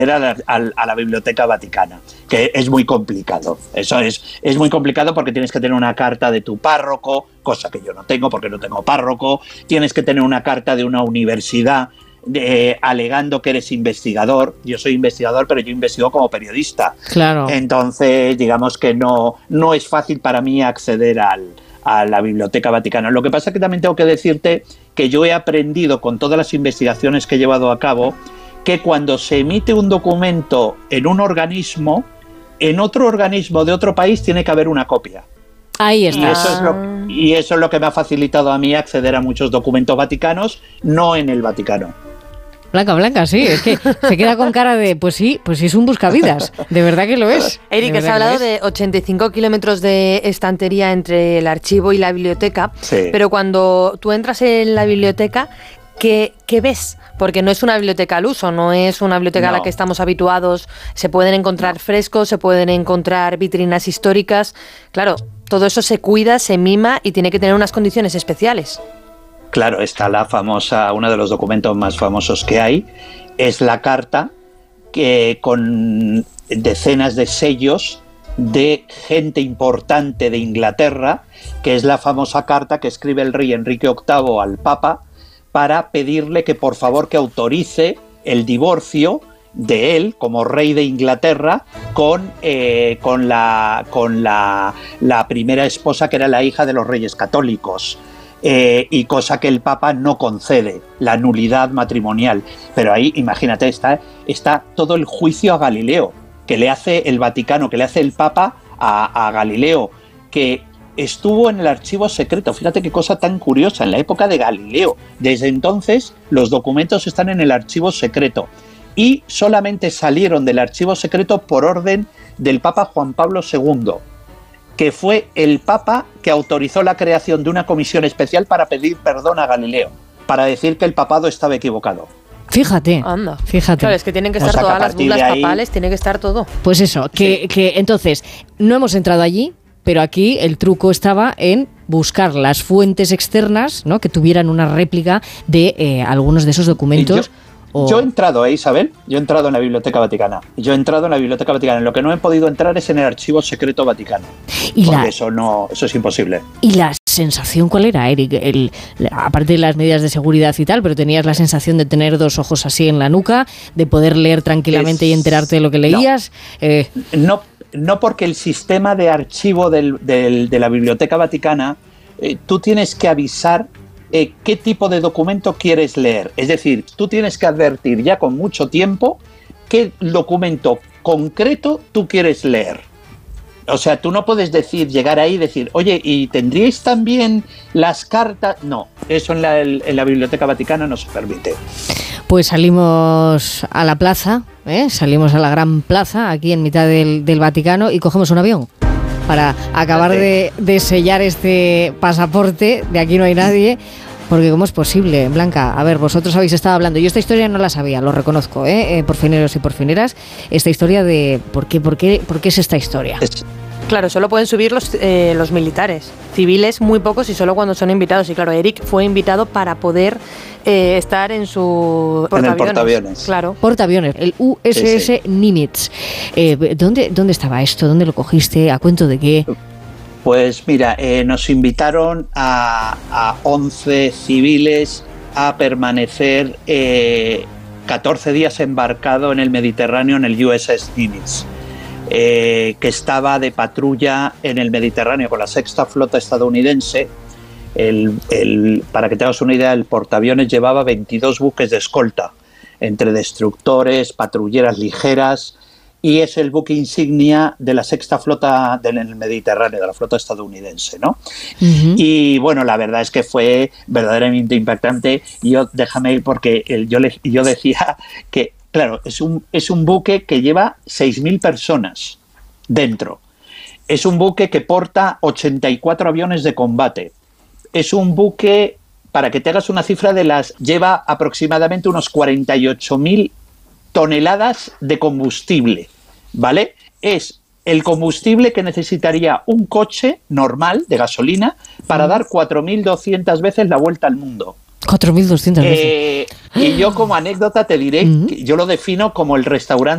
a la Biblioteca Vaticana, que es muy complicado. Eso es muy complicado porque tienes que tener una carta de tu párroco, cosa que yo no tengo porque no tengo párroco. Tienes que tener una carta de una universidad alegando que eres investigador. Yo soy investigador, pero yo investigo como periodista. Claro. Entonces, digamos que no es fácil para mí acceder a la Biblioteca Vaticana. Lo que pasa es que también tengo que decirte que yo he aprendido con todas las investigaciones que he llevado a cabo que cuando se emite un documento en un organismo, en otro organismo de otro país tiene que haber una copia. Ahí está. Y eso es lo que me ha facilitado a mí acceder a muchos documentos vaticanos, no en el Vaticano. Blanca, sí, es que se queda con cara de, pues sí es un buscavidas, de verdad que lo es. Eric, has hablado de 85 kilómetros de estantería entre el archivo y la biblioteca, sí. Pero cuando tú entras en la biblioteca, ¿qué ves? Porque no es una biblioteca al uso, no es una biblioteca a la que estamos habituados. Se pueden encontrar frescos, se pueden encontrar vitrinas históricas. Claro, todo eso se cuida, se mima y tiene que tener unas condiciones especiales. Claro, está la famosa, uno de los documentos más famosos que hay, es la carta que con decenas de sellos de gente importante de Inglaterra, que es la famosa carta que escribe el rey Enrique VIII al Papa para pedirle que por favor que autorice el divorcio de él como rey de Inglaterra con la primera esposa, que era la hija de los reyes católicos. Y cosa que el Papa no concede, la nulidad matrimonial. Pero ahí, imagínate, está todo el juicio a Galileo, que le hace el Vaticano, que le hace el Papa a Galileo, que estuvo en el archivo secreto. Fíjate qué cosa tan curiosa, en la época de Galileo. Desde entonces, los documentos están en el archivo secreto. Y solamente salieron del archivo secreto por orden del Papa Juan Pablo II, que fue el Papa que autorizó la creación de una comisión especial para pedir perdón a Galileo, para decir que el papado estaba equivocado. Fíjate. Anda. Fíjate. Claro, es que tienen que estar todas las bulas papales, tiene que estar todo. Pues eso, que entonces no hemos entrado allí, pero aquí el truco estaba en buscar las fuentes externas, ¿no?, que tuvieran una réplica de algunos de esos documentos. Yo he entrado, Isabel, yo he entrado en la Biblioteca Vaticana. Lo que no he podido entrar es en el archivo secreto vaticano. Porque eso es imposible. ¿Y la sensación cuál era, Eric? Aparte de las medidas de seguridad y tal, pero tenías la sensación de tener dos ojos así en la nuca, de poder leer tranquilamente y enterarte de lo que leías. No, porque el sistema de archivo de la Biblioteca Vaticana, tú tienes que avisar qué tipo de documento quieres leer. Es decir, tú tienes que advertir ya con mucho tiempo qué documento concreto tú quieres leer. O sea, tú no puedes llegar ahí y decir, oye, ¿y tendríais también las cartas? No, eso en la Biblioteca Vaticana no se permite. Pues salimos a la plaza, salimos a la gran plaza, aquí en mitad del Vaticano, y cogemos un avión para acabar de sellar este pasaporte. De aquí no hay nadie. Porque ¿cómo es posible, Blanca? A ver, vosotros habéis estado hablando. Yo esta historia no la sabía, lo reconozco, porfineros y porfineras. Esta historia de... ¿Por qué es esta historia? Claro, solo pueden subir los militares. Civiles, muy pocos y solo cuando son invitados. Y claro, Eric fue invitado para poder estar en su portaaviones. En el portaaviones. Claro. Portaaviones, el USS Nimitz. ¿Dónde estaba esto? ¿Dónde lo cogiste? ¿A cuento de qué? Pues mira, nos invitaron a 11 civiles a permanecer 14 días embarcado en el Mediterráneo en el USS Nimitz, que estaba de patrulla en el Mediterráneo con la sexta flota estadounidense. Para que te hagas una idea, el portaaviones llevaba 22 buques de escolta, entre destructores, patrulleras ligeras, y es el buque insignia de la sexta flota del Mediterráneo, de la flota estadounidense, ¿no? Uh-huh. Y bueno, la verdad es que fue verdaderamente impactante. Déjame ir porque yo decía que, claro, es un buque que lleva 6.000 personas dentro. Es un buque que porta 84 aviones de combate. Es un buque, para que te hagas una cifra, lleva aproximadamente unos 48.000 toneladas de combustible, ¿vale? Es el combustible que necesitaría un coche normal de gasolina para dar 4.200 veces la vuelta al mundo. 4.200 veces. Y yo como anécdota te diré que yo lo defino como el restaurante